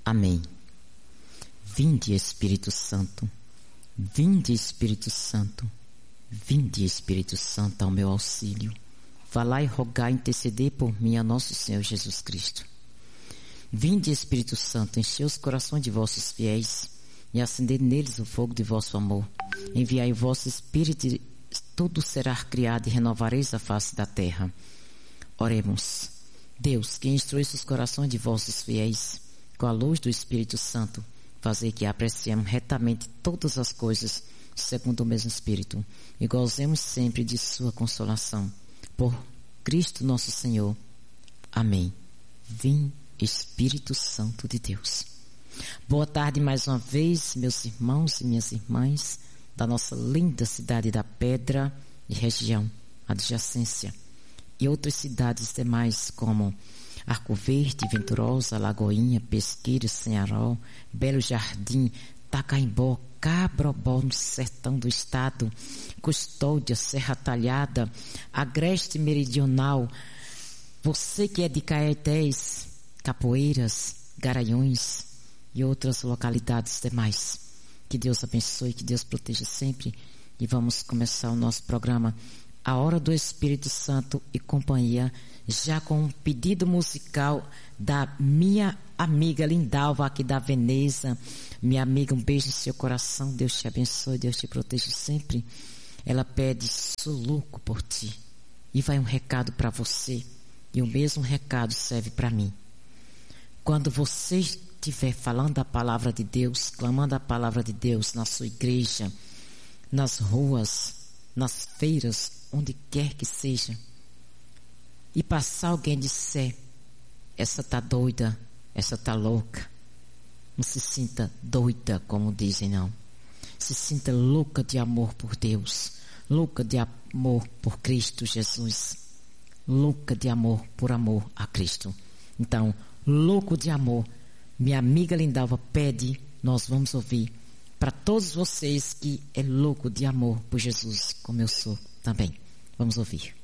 Amém. Vinde, Espírito Santo. Vinde, Espírito Santo. Vinde, Espírito Santo, ao meu auxílio. Falai, rogai, intercedei por mim a nosso Senhor Jesus Cristo. Vinde, Espírito Santo, enchei os corações de vossos fiéis e acendei neles o fogo de vosso amor. Enviai o vosso Espírito e tudo será criado e renovareis a face da terra. Oremos. Deus, que instruísse os corações de vossos fiéis com a luz do Espírito Santo, fazer que apreciemos retamente todas as coisas segundo o mesmo Espírito e gozemos sempre de sua consolação. Por Cristo nosso Senhor. Amém. Vim, Espírito Santo de Deus. Boa tarde mais uma vez, meus irmãos e minhas irmãs da nossa linda cidade da Pedra e região adjacência e outras cidades demais como Arco Verde, Venturosa, Lagoinha, Pesqueira, Senharol, Belo Jardim, Tacaimbó, Cabrobó, no sertão do estado, Custódia, Serra Talhada, Agreste Meridional, você que é de Caetés, Capoeiras, Garanhões e outras localidades demais. Que Deus abençoe, que Deus proteja sempre. E vamos começar o nosso programa A Hora do Espírito Santo e Companhia, já com um pedido musical da minha amiga Lindalva aqui da Veneza. Minha amiga, um beijo no seu coração, Deus te abençoe, Deus te proteja sempre. Ela pede sou louco por ti. E vai um recado para você, e o mesmo recado serve para mim. Quando você estiver falando a palavra de Deus, clamando a palavra de Deus na sua igreja, nas ruas, nas feiras, onde quer que seja, e passar alguém e disser, essa tá doida, essa tá louca, não se sinta doida, como dizem, não. Se sinta louca de amor por Deus, louca de amor por Cristo Jesus, louca de amor por amor a Cristo. Então, louco de amor, minha amiga Lindalva pede, nós vamos ouvir para todos vocês que é louco de amor por Jesus, como eu sou também. Vamos ouvir.